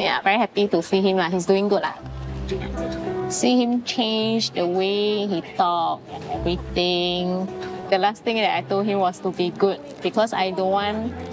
Yeah, very happy to see him. He's doing good. See him change the way he talk and everything. The last thing that I told him was to be good because I don't want